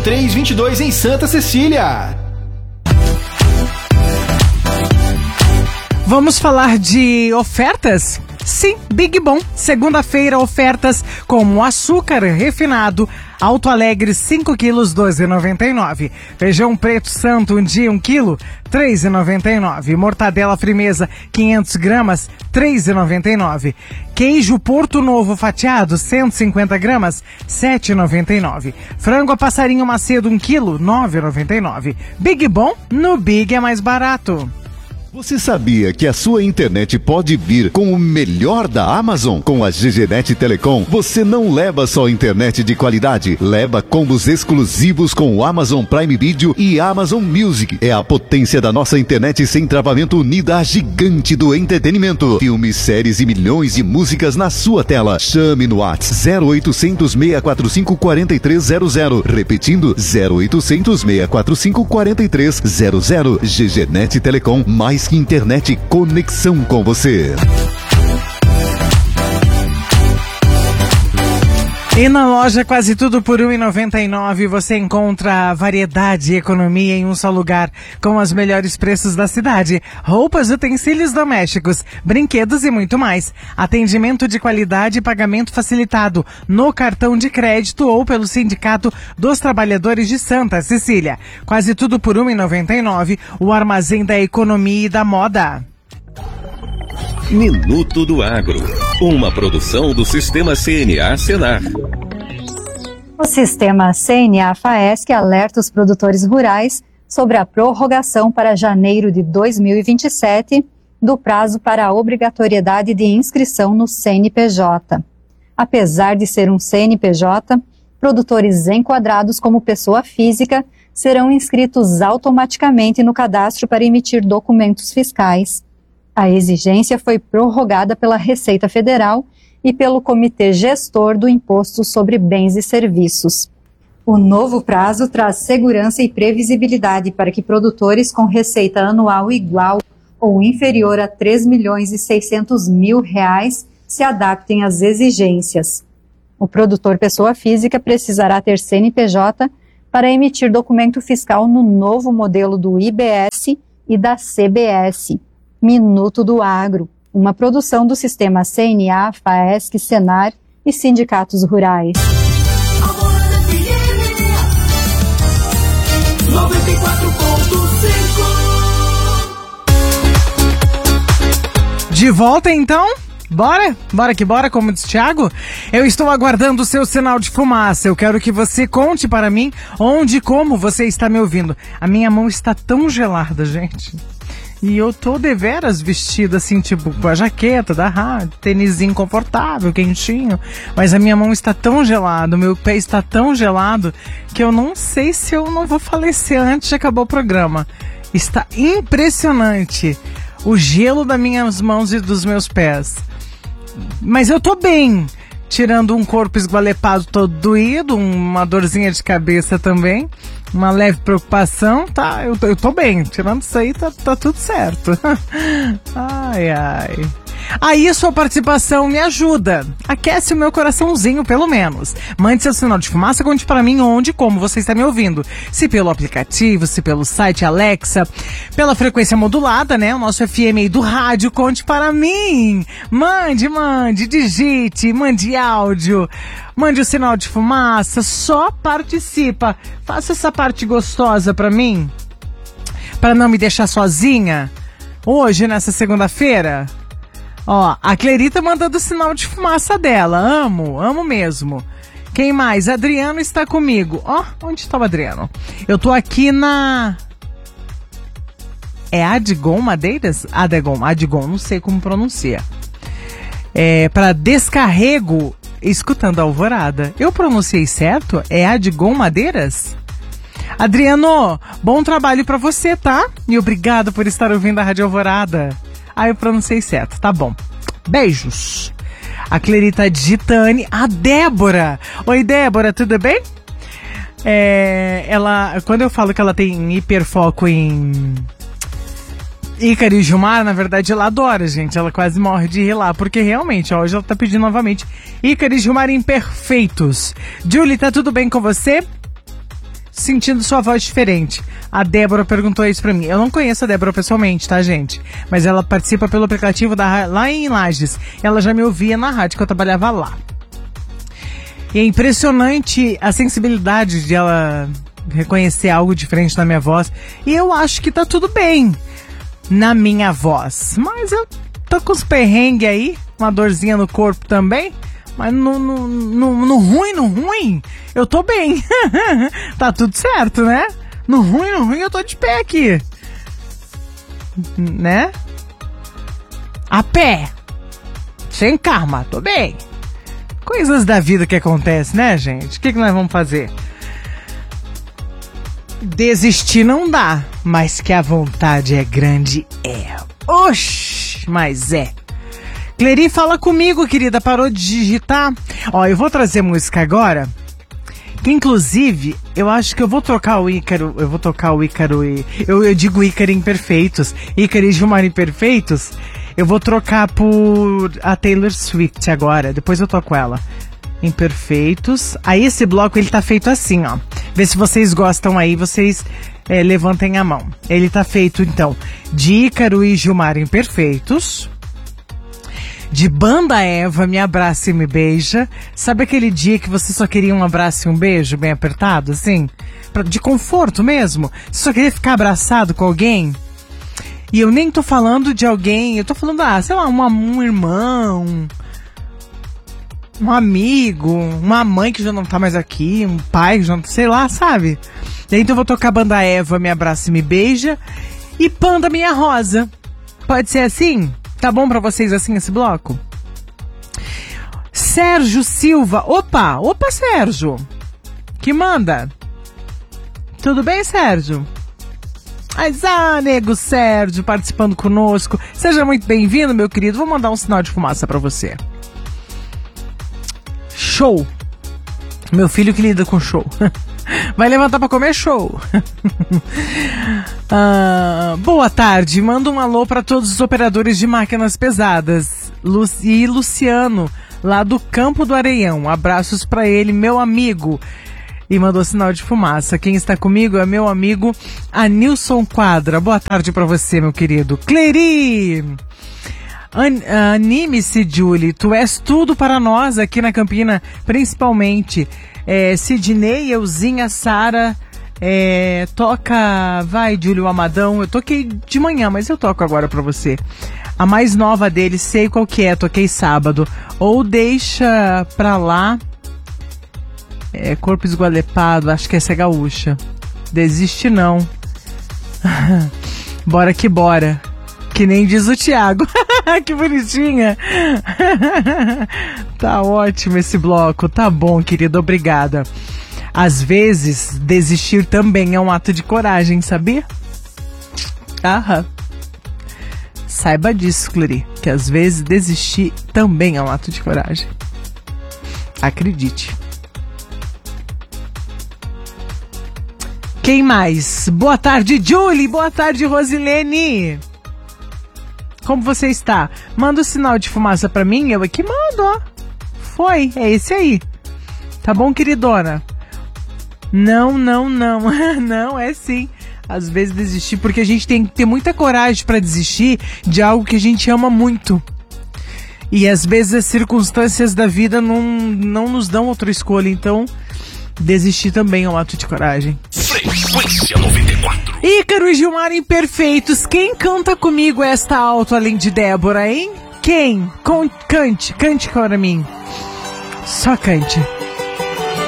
2322 em Santa Cecília. Vamos falar de ofertas? Sim, Big Bom. Segunda-feira, ofertas como açúcar refinado, Alto Alegre 5 quilos, 12,99. Feijão preto santo, um dia 1 quilo, 3,99. Mortadela Frimeza, 500 gramas, 3,99. Queijo Porto Novo fatiado, 150 gramas, 7,99. Frango a passarinho Macedo, 1 quilo, 9,99. Big Bom, no Big é mais barato. Você sabia que a sua internet pode vir com o melhor da Amazon? Com a GGNet Telecom, você não leva só internet de qualidade, leva combos exclusivos com o Amazon Prime Video e Amazon Music. É a potência da nossa internet sem travamento unida à gigante do entretenimento. Filmes, séries e milhões de músicas na sua tela. Chame no WhatsApp 0800 645 4300. Repetindo, 0800 645 4300. GGNet Telecom, mais que internet, conexão com você. E na loja Quase Tudo por R$ 1,99 você encontra variedade e economia em um só lugar, com os melhores preços da cidade. Roupas, utensílios domésticos, brinquedos e muito mais. Atendimento de qualidade e pagamento facilitado no cartão de crédito ou pelo Sindicato dos Trabalhadores de Santa Cecília. Quase Tudo por R$ 1,99, o armazém da economia e da moda. Minuto do Agro, uma produção do Sistema CNA Senar. O Sistema CNA-FAESC alerta os produtores rurais sobre a prorrogação para janeiro de 2027 do prazo para a obrigatoriedade de inscrição no CNPJ. Apesar de ser um CNPJ, produtores enquadrados como pessoa física serão inscritos automaticamente no cadastro para emitir documentos fiscais. A exigência foi prorrogada pela Receita Federal e pelo Comitê Gestor do Imposto sobre Bens e Serviços. O novo prazo traz segurança e previsibilidade para que produtores com receita anual igual ou inferior a R$ 3.600.000 se adaptem às exigências. O produtor pessoa física precisará ter CNPJ para emitir documento fiscal no novo modelo do IBS e da CBS. Minuto do Agro, uma produção do Sistema CNA, FAESC, Senar e sindicatos rurais. De volta então? Bora? Bora que bora, como diz Thiago? Eu estou aguardando o seu sinal de fumaça. Eu quero que você conte para mim onde e como você está me ouvindo. A minha mão está tão gelada, gente. E eu tô deveras vestido assim, tipo, com a jaqueta da rádio, tênisinho confortável, quentinho. Mas a minha mão está tão gelada, o meu pé está tão gelado, que eu não sei se eu não vou falecer antes de acabar o programa. Está impressionante o gelo das minhas mãos e dos meus pés. Mas eu tô bem, tirando um corpo esgualepado todo doído, uma dorzinha de cabeça também. Uma leve preocupação, tá? Eu tô bem. Tirando isso aí, tá tudo certo. Ai, ai. Aí a sua participação me ajuda. Aquece o meu coraçãozinho, pelo menos. Mande seu sinal de fumaça, conte para mim onde e como você está me ouvindo. Se pelo aplicativo, se pelo site Alexa, pela frequência modulada, né? O nosso FM aí do rádio, conte para mim. Mande, digite, mande áudio. Mande o sinal de fumaça, só participa. Faça essa parte gostosa pra mim, pra não me deixar sozinha, hoje, nessa segunda-feira. Ó, a Clerita mandando o sinal de fumaça dela, amo mesmo. Quem mais? Adriano está comigo. Ó, onde está o Adriano? Eu tô aqui na... É Adgon Madeiras? Adgon, não sei como pronuncia. É, pra descarrego... Escutando a Alvorada. Eu pronunciei certo? É Adgon Madeiras? Adriano, bom trabalho pra você, tá? E obrigado por estar ouvindo a Rádio Alvorada. Ah, eu pronunciei certo, tá bom. Beijos. A Clerita Digitane, a Débora. Oi, Débora, tudo bem? Quando eu falo que ela tem hiperfoco em Ícaro e Gilmar, na verdade ela adora, gente. Ela quase morre de rir lá, porque realmente, ó, hoje ela tá pedindo novamente Ícaro e Gilmar imperfeitos. Julie, tá tudo bem com você? sentindo sua voz diferente. A Débora perguntou isso pra mim. Eu não conheço a Débora pessoalmente, tá, gente? Mas ela participa pelo aplicativo lá em Lages. Ela já me ouvia na rádio que eu trabalhava lá. E é impressionante a sensibilidade de ela reconhecer algo diferente na minha voz. E eu acho que tá tudo bem na minha voz. Mas eu tô com os perrengues aí, uma dorzinha no corpo também. Mas no ruim, eu tô bem. Tá tudo certo, né? No ruim, eu tô de pé aqui. Né? A pé. Sem karma, tô bem. Coisas da vida que acontecem, né, gente? O que nós vamos fazer? Desistir não dá, mas que a vontade é grande é. Oxi, mas é. Cleri, fala comigo, querida. Parou de digitar? Ó, eu vou trazer música agora. Que inclusive, eu acho que eu vou trocar o Ícaro. Eu vou tocar o Ícaro e... Eu digo Ícaro Imperfeitos. Ícaro e Gilmar Imperfeitos. Eu vou trocar por a Taylor Swift agora. Depois eu toco ela. Imperfeitos. Aí esse bloco, ele tá feito assim, ó. Vê se vocês gostam aí, vocês levantem a mão. Ele tá feito, então, de Ícaro e Gilmar Imperfeitos. De Banda Eva, Me Abraça e Me Beija. Sabe aquele dia que você só queria um abraço e um beijo bem apertado, assim? De conforto mesmo? Você só queria ficar abraçado com alguém? E eu nem tô falando de alguém, eu tô falando, sei lá, um irmão, um amigo, uma mãe que já não tá mais aqui, um pai que já não, sei lá, sabe? E aí, então eu vou tocar Banda Eva, Me Abraça e Me Beija e Panda Minha Rosa. Pode ser assim? Tá bom pra vocês assim esse bloco? Sérgio Silva. Opa, Sérgio. Que manda? Tudo bem, Sérgio? Nego Sérgio participando conosco. Seja muito bem-vindo, meu querido. Vou mandar um sinal de fumaça pra você. Show. Meu filho que lida com show. Vai levantar pra comer show. Boa tarde. Manda um alô pra todos os operadores de máquinas pesadas. E Luciano, lá do Campo do Areião. Abraços pra ele, meu amigo. E mandou sinal de fumaça. Quem está comigo é meu amigo Anilson Quadra. Boa tarde pra você, meu querido. Cleri! Anime-se, Julie. Tu és tudo para nós aqui na Campina, principalmente. Sidney, Euzinha, Sara, toca, vai, Júlio Amadão. Eu toquei de manhã, mas eu toco agora pra você. A mais nova dele, sei qual que é, toquei sábado. Ou deixa pra lá, corpo esgualepado, acho que essa é gaúcha. Desiste não. Bora que bora. Que nem diz o Thiago. Que bonitinha. Tá ótimo esse bloco. Tá bom, querida. Obrigada. Às vezes, desistir também é um ato de coragem, sabia? Aham. Saiba disso, Cleri. Que às vezes desistir também é um ato de coragem. Acredite. Quem mais? Boa tarde, Julie. Boa tarde, Rosilene. Como você está? Manda o sinal de fumaça pra mim, eu aqui mando, ó. Foi, é esse aí. Tá bom, queridona? Não. Não, é sim. Às vezes desistir, porque a gente tem que ter muita coragem pra desistir de algo que a gente ama muito. E às vezes as circunstâncias da vida não nos dão outra escolha, então desistir também é um ato de coragem. Frequência 94. Ícaro e Gilmar Imperfeitos. Quem canta comigo esta alto além de Débora, hein? Quem? Cante para mim. Só cante.